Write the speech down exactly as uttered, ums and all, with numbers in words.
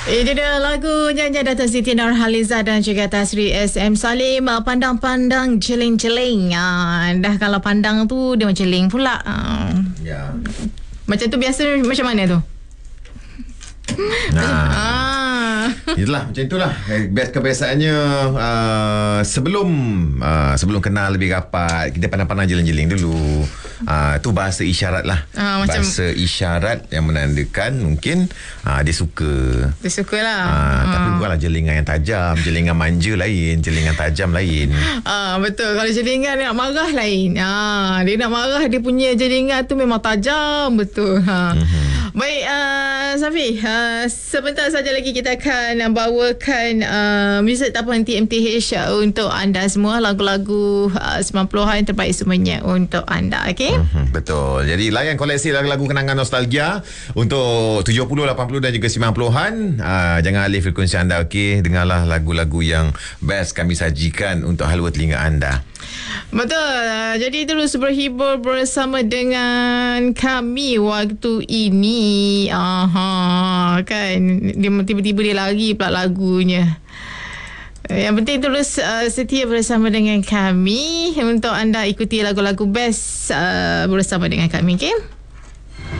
Ini dia lagu nyanyian Dato' Siti Nurhaliza dan juga Tasri S M Salim. Pandang-pandang jeling-jeling. Ah, dah kalau pandang tu dia macam jeling pula. Ah. Ya. Macam tu biasa macam mana tu? Nah. Ah. Itulah macam itulah. Biasa kebiasaannya uh, sebelum uh, sebelum kenal lebih rapat, kita pandang-pandang jeling-jeling dulu. Uh, tu bahasa isyarat lah. Ah, macam bahasa isyarat yang menandakan mungkin uh, dia suka. Dia suka lah. Uh, ah. Tapi bukanlah jelingan yang tajam. Jelingan manja lain, jelingan tajam lain. Ah, betul. Kalau jelingan dia nak marah lain. Ah, dia nak marah, dia punya jelingan tu memang tajam. Betul. Ha. Mm-hmm. Baik, uh, Safi, uh, sebentar saja lagi kita akan bawakan uh, muzik tak berhenti M T H untuk anda semua. Lagu-lagu uh, sembilan puluhan terbaik semuanya untuk anda. Okay? Mm-hmm, betul. Jadi layan koleksi lagu-lagu kenangan nostalgia untuk tujuh puluh, lapan puluh dan juga sembilan puluhan. Uh, jangan alih frekuensi anda. Okay? Dengarlah lagu-lagu yang best kami sajikan untuk halwa telinga anda. Betul. Jadi terus berhibur bersama dengan kami waktu ini. Aha, kan. Dia tiba-tiba dia lari pula lagunya. Yang penting terus uh, setia bersama dengan kami untuk anda ikuti lagu-lagu best uh, bersama dengan kami. Okay?